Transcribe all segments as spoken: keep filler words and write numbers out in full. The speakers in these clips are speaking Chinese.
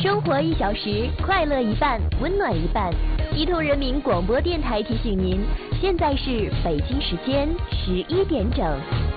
生活一小时，快乐一半，温暖一半。伊通人民广播电台提醒您，现在是北京时间十一点整。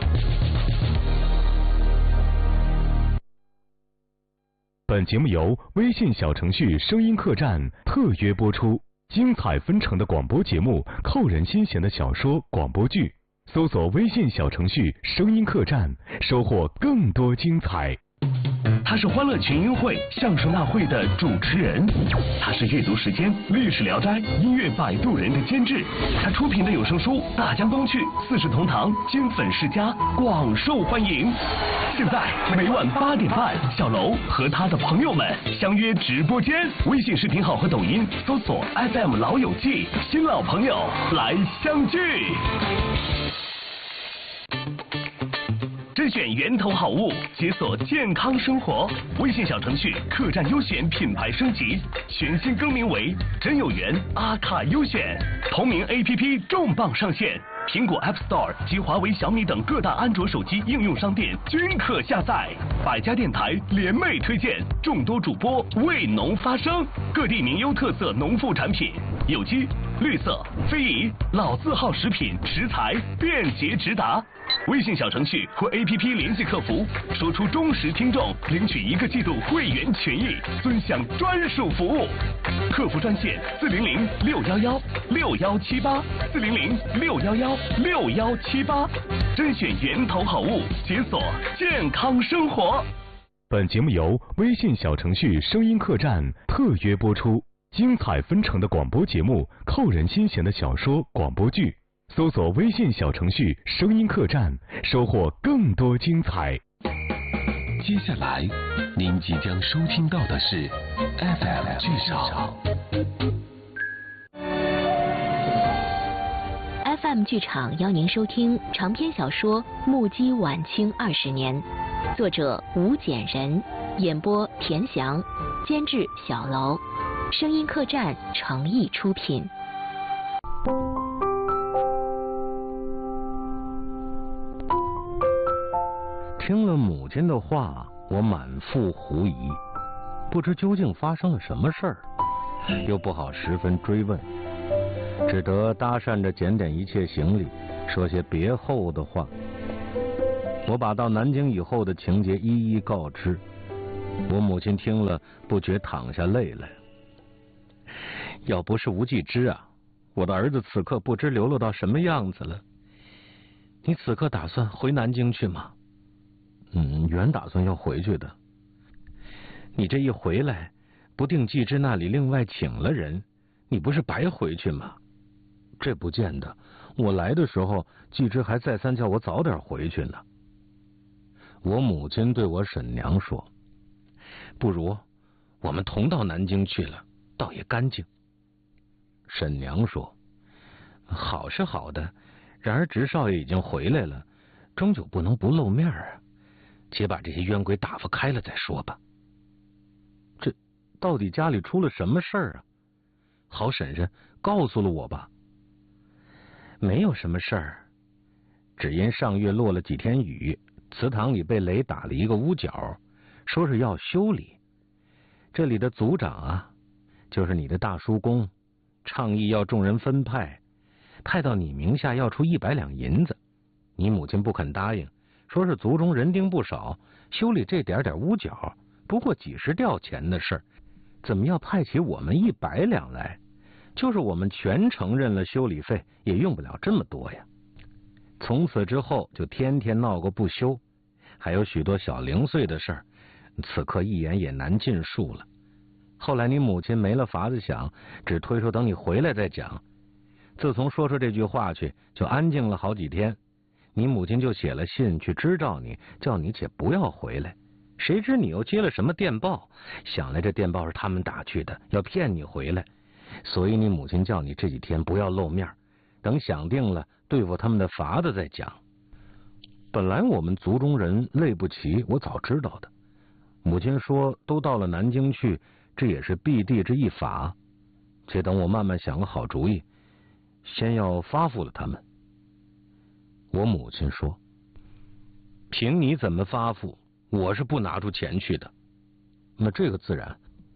本节目由微信小程序声音客栈特约播出，精彩纷呈的广播节目，扣人心弦的小说、广播剧，搜索微信小程序声音客栈，收获更多精彩。 他是欢乐群英会相声大会的主持人，他是阅读时间历史聊斋音乐摆渡人的监制，他出品的有声书《大江东去》《四世同堂》金粉世家广受欢迎。现在每晚八点半，小楼和他的朋友们相约直播间，微信视频号和抖音搜索 F M 老友记，新老朋友来相聚。甄选源头好物，解锁健康生活。微信小程序客栈优选品牌升级，全新更名为真有缘阿卡优选。同名 A P P 重磅上线，苹果 App Store 及华为、小米等各大安卓手机应用商店均可下载。百家电台联袂推荐，众多主播为农发声，各地名优特色农副产品，有机、绿色、非遗、老字号食品食材便捷直达。微信小程序或 A P P 联系客服，说出忠实听众，领取一个季度会员权益，尊享专属服务。客服专线四零零六幺幺六幺七八四零零六幺幺六幺七八，甄选源头好物，解锁健康生活。 本节目由微信小程序声音客栈特约播出，精彩纷呈的广播节目，扣人心弦的小说、广播剧。搜索微信小程序声音客栈，收获更多精彩。 接下来您即将收听到的是 F M 剧场。 F M 剧场邀您收听长篇小说《目击晚清二十年》，作者吴简人，演播田翔，监制小楼，声音客栈诚意出品。 听了母亲的话，我满腹狐疑，不知究竟发生了什么事儿，又不好十分追问，只得搭讪着检点一切行李，说些别后的话。我把到南京以后的情节一一告知，我母亲听了不觉淌下泪来。要不是无忌之啊，我的儿子此刻不知流落到什么样子了。你此刻打算回南京去吗？嗯，原打算要回去的。你这一回来，不定季之那里另外请了人，你不是白回去吗？这不见得，我来的时候，季之还再三叫我早点回去呢。我母亲对我婶娘说：“不如我们同到南京去了，倒也干净。”婶娘说：“好是好的，然而直少爷已经回来了，终究不能不露面啊。且把这些冤鬼打发开了再说吧。”这到底家里出了什么事儿啊？好婶婶告诉了我吧。没有什么事儿，只因上月落了几天雨，祠堂里被雷打了一个屋角，说是要修理。这里的族长啊，就是你的大叔公，倡议要众人分派，派到你名下要出一百两银子，你母亲不肯答应，说是族中人丁不少，修理这点点屋角不过几十吊钱的事儿，怎么要派起我们一百两来？就是我们全承认了修理费，也用不了这么多呀。从此之后就天天闹个不休，还有许多小零碎的事儿，此刻一言也难尽述了。后来你母亲没了法子想，只推说等你回来再讲。自从说出这句话去，就安静了好几天。你母亲就写了信去支召你，叫你且不要回来。谁知你又接了什么电报，想来这电报是他们打去的，要骗你回来，所以你母亲叫你这几天不要露面，等想定了对付他们的法子再讲。本来我们族中人累不齐，我早知道的。母亲说都到了南京去，这也是避地之一法，且等我慢慢想个好主意，先要发付了他们。我母亲说：“凭你怎么发付，我是不拿出钱去的。”那这个自然，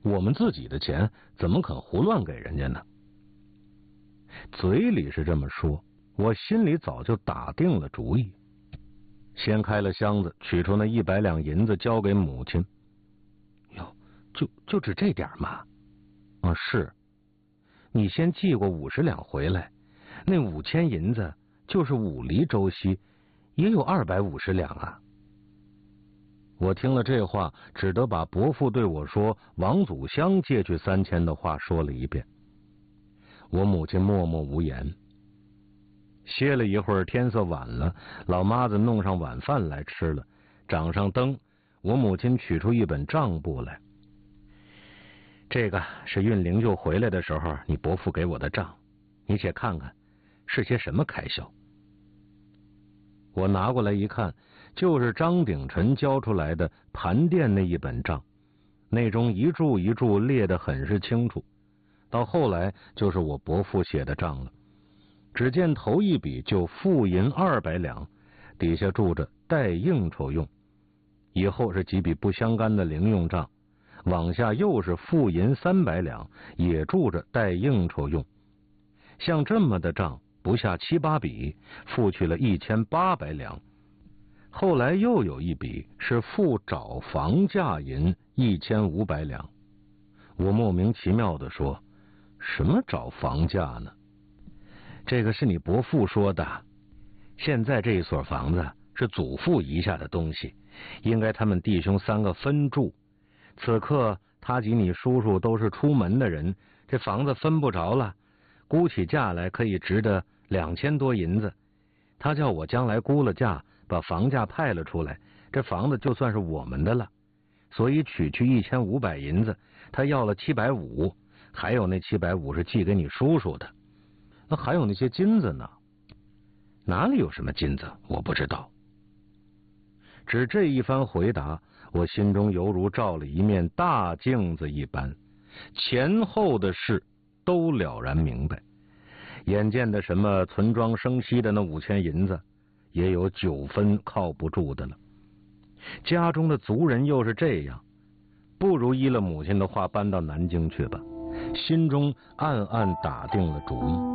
我们自己的钱怎么肯胡乱给人家呢？嘴里是这么说，我心里早就打定了主意。掀开了箱子，取出那一百两银子交给母亲。哟，就就只这点吗？啊，是。你先寄过五十两回来，那五千银子就是五厘周息，也有二百五十两啊。我听了这话，只得把伯父对我说王祖香借去三千的话说了一遍。我母亲默默无言。歇了一会儿，天色晚了，老妈子弄上晚饭来吃了，掌上灯，我母亲取出一本账簿来。这个是运灵柩回来的时候你伯父给我的账，你且看看是些什么开销。我拿过来一看，就是张鼎臣交出来的盘店那一本账，内中一注一注列得很是清楚。到后来就是我伯父写的账了，只见头一笔就付银二百两，底下注着待应酬用，以后是几笔不相干的零用账，往下又是付银三百两，也注着待应酬用。像这么的账不下七八笔，付去了一千八百两。后来又有一笔是付找房价银一千五百两。我莫名其妙地说，什么找房价呢？这个是你伯父说的，现在这一所房子是祖父遗下的东西，应该他们弟兄三个分住。此刻他及你叔叔都是出门的人，这房子分不着了，估起价来可以值得两千多银子。他叫我将来估了价，把房价派了出来，这房子就算是我们的了。所以取去一千五百银子，他要了七百五，还有那七百五是寄给你叔叔的。那还有那些金子呢？哪里有什么金子？我不知道。只这一番回答，我心中犹如照了一面大镜子一般，前后的事都了然明白。眼见的什么存庄生息的那五千银子，也有九分靠不住的了。家中的族人又是这样，不如依了母亲的话搬到南京去吧。心中暗暗打定了主意。